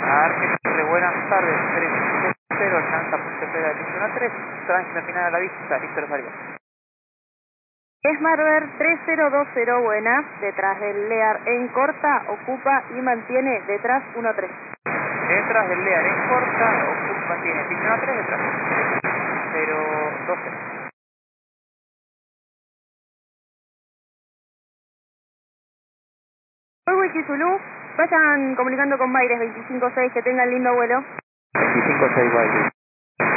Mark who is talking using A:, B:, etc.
A: Argentina, buenas tardes, 3-0, alcanza Punta Pera de 1-3, tránsito final a la vista, listo los varios.
B: Smartbird 3020, buena, detrás del Lear en corta, ocupa y mantiene detrás 1-3.
A: Detrás del Lear en corta, ocupa, mantiene, 1-3 detrás, 0-12.
B: Wiki Zulu, vayan comunicando con Baires 25-6, que tengan lindo vuelo.
A: 25-6,